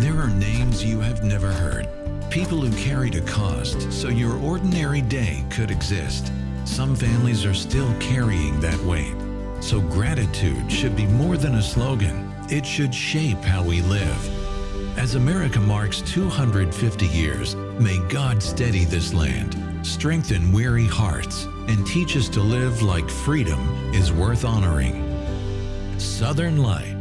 There are names you have never heard. People who carried a cost so your ordinary day could exist. Some families are still carrying that weight. So gratitude should be more than a slogan. It should shape how we live. As America marks 250 years, may God steady this land, strengthen weary hearts, and teach us to live like freedom is worth honoring. Southern Life.